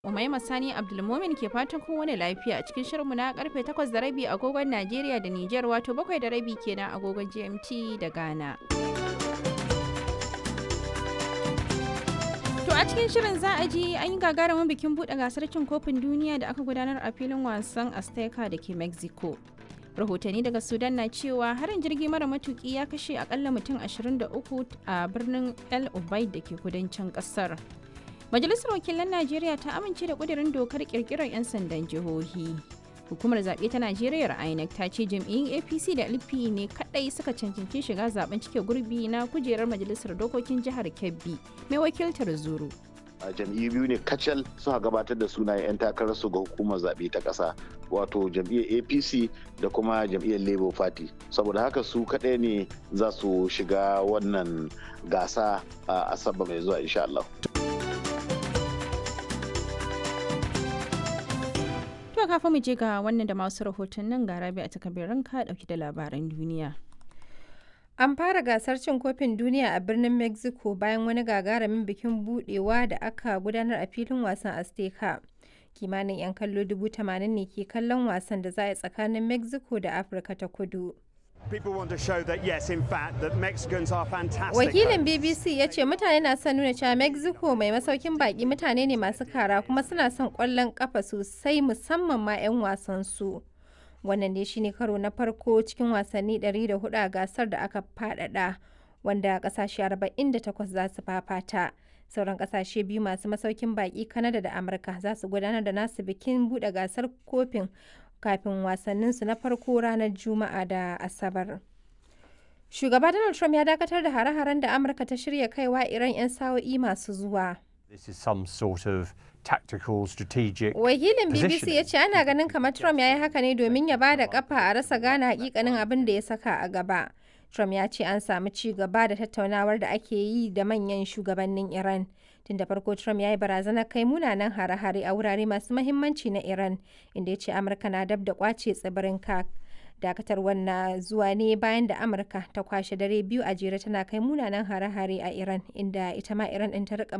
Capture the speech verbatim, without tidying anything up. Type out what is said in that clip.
Umaima Sani Abdulmomin ke fatan kun wani lafiya a cikin shirinmu na karfe takwas da rabi agogon Najeriya da Nijar wato bakwai da rabi kenan agogon G M T da Ghana. To a cikin shirin za a ji an yi gagarumin bikin buɗe gasar cin kofin duniya da aka gudanar a filin wasan Azteca da ke Mexico. Rahotanni daga Sudan na cewa harin jirgi mara matuki ya kashe akalla mutum ashirin da uku a birnin El Ubaid da ke kudancin kasar. Majalisar Wakilan Najeriya ta amince da ƙudurin dokar ƙirƙirar 'yan sandan jihohi. Hukumar zaɓe ta Najeriya I N E C ta ce jam'iyyun A P C da L P ne kaɗai suka cancanci shiga zaben cike gurbi na kujerar Majalisar Dokokin Jihar Kebbi mai wakiltar Zuru. A jam'iyyu biyu ne kacal suka gabatar da sunayen 'yan takararsu ga hukumar zaɓe ta ƙasa, wato jam'iyyar A P C da kuma jam'iyyar Labour Party. Saboda haka su kaɗai ne za su shiga wannan gasa a Asabar mai zuwa insha Allah. To kafin mu je ga wannan da masu rahotannin ga Rabi a takabirin ka dauki da labaran duniya. An fara gasar cin kofin duniya a birnin Mexico bayan wani gagarumin bikin budewa da aka gudanar a filin wasan Azteca. Kimanin 'yan kallo dubu tamanin ne ke kallon wasan da za a yi tsakanin Mexico da Afirka ta Kudu. Wakilin B B C ya ce mutane na son nuna cewa Mexico mai masaukin baki mutane ne masu kara kuma suna son kwallon kafa sosai musamman ma 'yan wasan su. Wannan ne shine karo na farko cikin wasanni ɗari da hudu a gasar da aka faɗaɗa wanda ƙasashe arba'in da takwas za su fafata. Sauran ƙasashe biyu masu masaukin baki Canada da Amurka za su gudanar da nasu bikin buɗe gasar kofin kafin wasanninsu na farko ranar Juma'a da Asabar. Shugaba Donald Trump ya dakatar da hare-haren da Amurka ta shirya kaiwa Iran 'yan sa'o'i masu zuwa. This is some sort of tactical strategic Wakilin B B C ya ce ana ganin kamar Trump ya yi haka ne domin ya ba da kafa a rasa gane hakikanin abin da ya saka a gaba. Trump ya ce an samu ci gaba da tattaunawar da ake yi da manyan shugabannin Iran. Tun da farko Trump ya yi barazanar kai munanan hare-hare a wurare masu mahimmanci na Iran, inda ya ce Amurka na dab da kwace tsibirin Kak. Dakatarwar na zuwa ne bayan da Amurka ta kwashe dare biyu a jere tana kai munanan hare-hare a Iran, inda ita ma Iran ɗin ta rika